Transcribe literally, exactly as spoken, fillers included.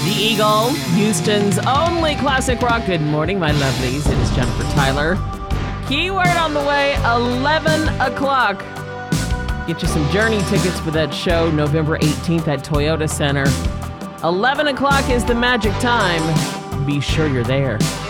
The Eagle, Houston's only classic rock. Good morning, my lovelies. It is Jennifer Tyler. Keyword on the way, eleven o'clock. Get you some Journey tickets for that show November eighteenth at Toyota Center. eleven o'clock is the magic time. Be sure you're there.